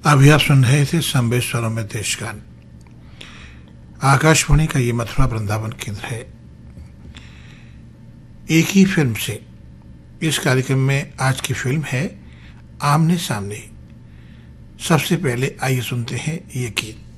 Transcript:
अभी आप सुन रहे थे संवेश्वरों में देशगान। आकाशवाणी का ये मथुरा वृंदावन केंद्र है। एक ही फिल्म से इस कार्यक्रम में आज की फिल्म है आमने सामने। सबसे पहले आइए सुनते हैं ये गीत।